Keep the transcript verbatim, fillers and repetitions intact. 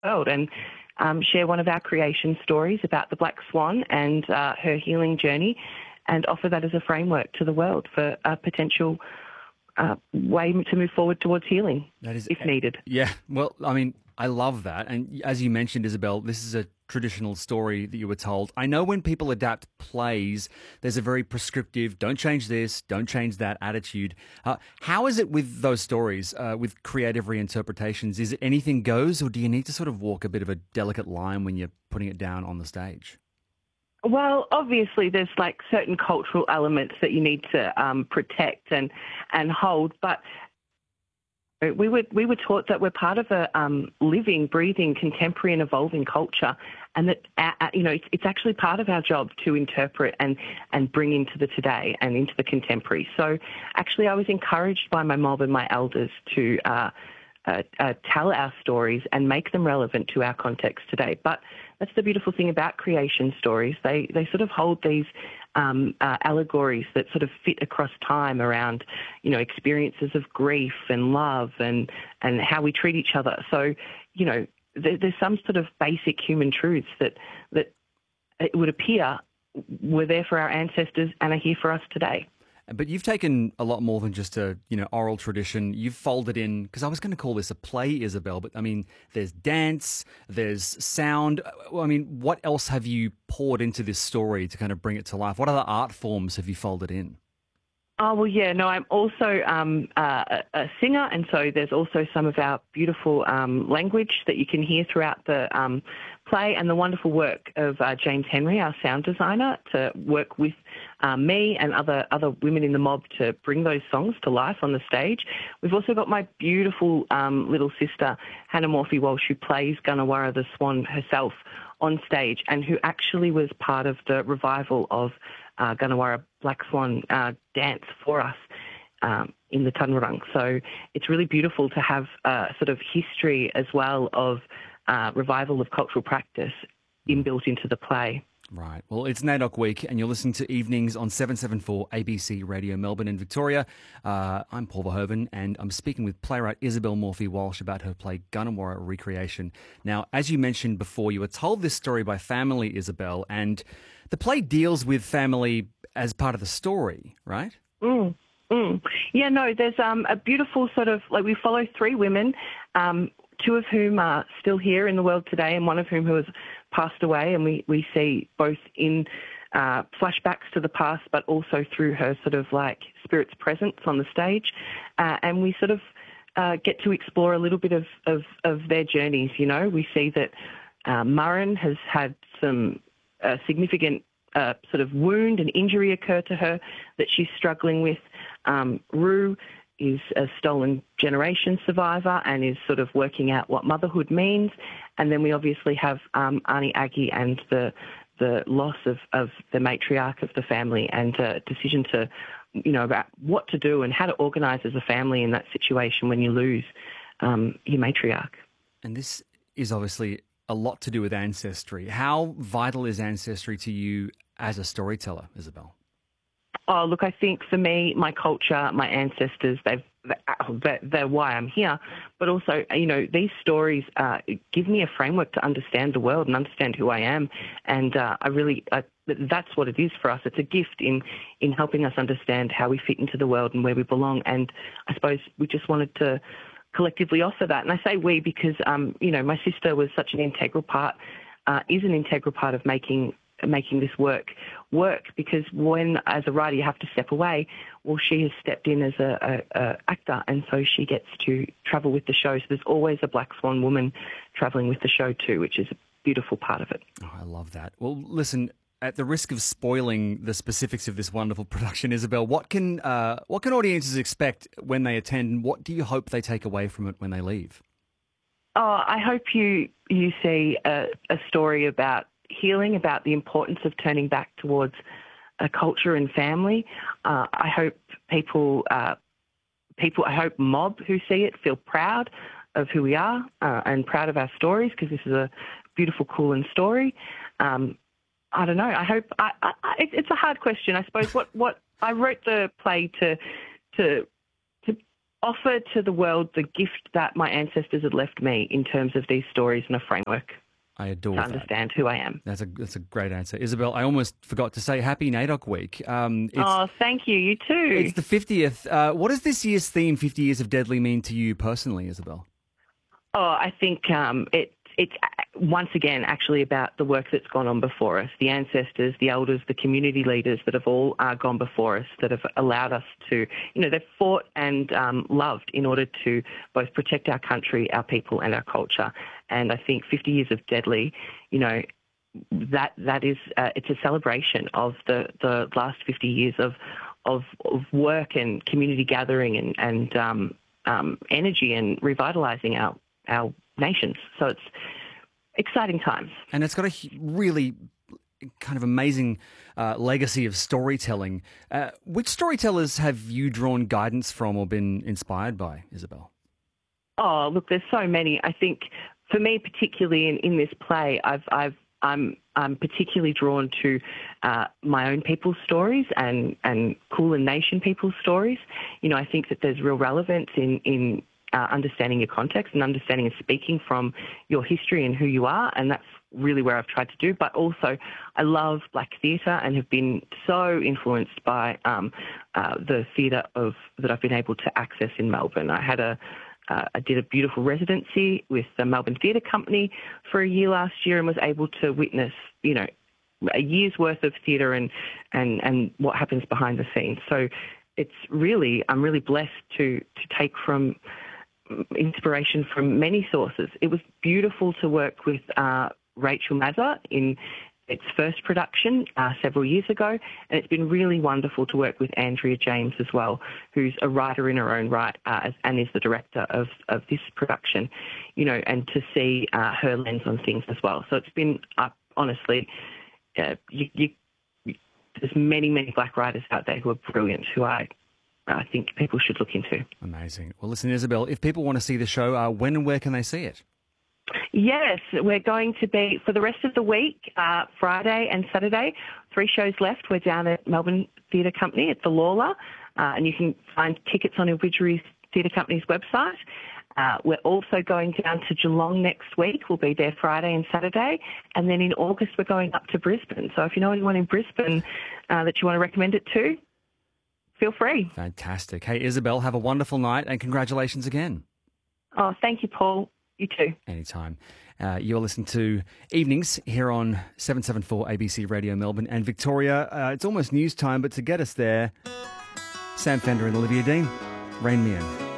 world, and um, share one of our creation stories about the Black Swan and uh, her healing journey, and offer that as a framework to the world for a potential uh, way to move forward towards healing, That is, if needed. Yeah, well, I mean, I love that. And as you mentioned, Isabel, this is a traditional story that you were told. I know when people adapt plays, there's a very prescriptive, don't change this, don't change that attitude. Uh, how is it with those stories, uh, with creative reinterpretations? Is it anything goes, or do you need to sort of walk a bit of a delicate line when you're putting it down on the stage? Well, obviously, there's like certain cultural elements that you need to um, protect and and hold, but we were we were taught that we're part of a um, living, breathing, contemporary, and evolving culture, and that uh, uh, you know it's, it's actually part of our job to interpret and and bring into the today and into the contemporary. So, actually, I was encouraged by my mob and my elders to uh, uh, uh, tell our stories and make them relevant to our context today. But that's the beautiful thing about creation stories. They they sort of hold these um, uh, allegories that sort of fit across time around, you know, experiences of grief and love and, and how we treat each other. So, you know, there, there's some sort of basic human truths that, that it would appear were there for our ancestors and are here for us today. But you've taken a lot more than just a, you know, oral tradition. You've folded in, because I was going to call this a play, Isabel, but I mean, there's dance, there's sound. I mean, what else have you poured into this story to kind of bring it to life? What other art forms have you folded in? Oh, well, yeah, no, I'm also um, uh, a singer, and so there's also some of our beautiful um, language that you can hear throughout the um, play, and the wonderful work of uh, James Henry, our sound designer, to work with uh, me and other, other women in the mob to bring those songs to life on the stage. We've also got my beautiful um, little sister, Hannah Morphy Walsh, who plays Gunawarra the Swan herself on stage, and who actually was part of the revival of uh, Gunawarra Black Swan uh, dance for us um, in the Tunrurung. So it's really beautiful to have a sort of history as well of uh, revival of cultural practice inbuilt into the play. Right. Well, it's NAIDOC Week, and you're listening to Evenings on seven seventy-four A B C Radio Melbourne and Victoria. Uh, I'm Paul Verhoeven, and I'm speaking with playwright Isabel Morphy Walsh about her play Gunawarra Recreation. Now, as you mentioned before, you were told this story by family, Isabel, and the play deals with family as part of the story, right? Mm, mm. Yeah, no, there's um, a beautiful sort of, like, we follow three women, um, two of whom are still here in the world today and one of whom who has passed away, and we, we see both in uh, flashbacks to the past but also through her sort of like spirit's presence on the stage. Uh, and we sort of uh, get to explore a little bit of, of, of their journeys, you know. We see that uh, Murrin has had some uh, significant uh, sort of wound and injury occur to her that she's struggling with. Um, Rue is a stolen generation survivor and is sort of working out what motherhood means. And then we obviously have um, Arnie Aggie and the the loss of, of the matriarch of the family, and a decision to, you know, about what to do and how to organise as a family in that situation when you lose um, your matriarch. And this is obviously a lot to do with ancestry. How vital is ancestry to you as a storyteller, Isabel? Oh, look, I think for me, my culture, my ancestors, they've, they're, they're why I'm here. But also, you know, these stories uh, give me a framework to understand the world and understand who I am. And uh, I really, uh, that's what it is for us. It's a gift in, in helping us understand how we fit into the world and where we belong. And I suppose we just wanted to collectively offer that. And I say we because, um, you know, my sister was such an integral part, uh, is an integral part of making making this work work, because when, as a writer, you have to step away, well, she has stepped in as a, a, a actor, and so she gets to travel with the show. So there's always a Black Swan woman travelling with the show too, which is a beautiful part of it. Oh, I love that. Well, listen, at the risk of spoiling the specifics of this wonderful production, Isabel, what can uh, what can audiences expect when they attend, and what do you hope they take away from it when they leave? Oh, I hope you you see a, a story about healing, about the importance of turning back towards a culture and family. Uh, I hope people, uh, people, I hope mob who see it feel proud of who we are uh, and proud of our stories, because this is a beautiful, cool and story. Um, I don't know. I hope I, I, I, it's a hard question, I suppose. What what I wrote the play to to to offer to the world the gift that my ancestors had left me in terms of these stories and a framework I adore to that. understand who I am. That's a that's a great answer, Isabel. I almost forgot to say Happy NAIDOC Week. Um, it's, Oh, thank you. You too. it's the fiftieth. Uh, what does this year's theme, fifty Years of Deadly, mean to you personally, Isabel? Oh, I think um, it, it's once again actually about the work that's gone on before us, the ancestors, the elders, the community leaders that have all uh, gone before us, that have allowed us to, you know, they've fought and um, loved in order to both protect our country, our people and our culture. And I think fifty Years of Deadly, you know, that that is, uh, it's a celebration of the, the last fifty years of, of, of work and community gathering and, and um, um, energy and revitalising our our nations. So it's exciting times. And it's got a really kind of amazing uh, legacy of storytelling. Uh, which storytellers have you drawn guidance from or been inspired by, Isabel? Oh, look, there's so many. I think for me, particularly in, in this play, I've, I've, I'm, I'm particularly drawn to uh, my own people's stories and, and Kulin Nation people's stories. You know, I think that there's real relevance in, in Uh, understanding your context and understanding and speaking from your history and who you are, and that's really where I've tried to do. But also, I love black theatre and have been so influenced by um, uh, the theatre of that I've been able to access in Melbourne. I had a uh, I did a beautiful residency with the Melbourne Theatre Company for a year last year and was able to witness, you know, a year's worth of theatre and and and what happens behind the scenes. So it's really I'm really blessed to to take from inspiration from many sources. It was beautiful to work with uh, Rachel Mazza in its first production uh, several years ago, and it's been really wonderful to work with Andrea James as well, who's a writer in her own right uh, and is the director of, of this production, you know, and to see uh, her lens on things as well. So it's been, uh, honestly, uh, you, you, there's many, many black writers out there who are brilliant, who I I think people should look into. Amazing. Well, listen, Isabel, if people want to see the show, uh, when and where can they see it? Yes, we're going to be, for the rest of the week, uh, Friday and Saturday, three shows left. We're down at Melbourne Theatre Company at the Lawler, uh, and you can find tickets on Obituaries Theatre Company's website. Uh, we're also going down to Geelong next week. We'll be there Friday and Saturday. And then in August, we're going up to Brisbane. So if you know anyone in Brisbane uh, that you want to recommend it to, feel free. Fantastic. Hey, Isabel, have a wonderful night and congratulations again. Oh, thank you, Paul. You too. Anytime. Uh, you're listening to Evenings here on seven seventy-four A B C Radio Melbourne and Victoria. Uh, it's almost news time, but to get us there, Sam Fender and Olivia Dean, Rain Me In.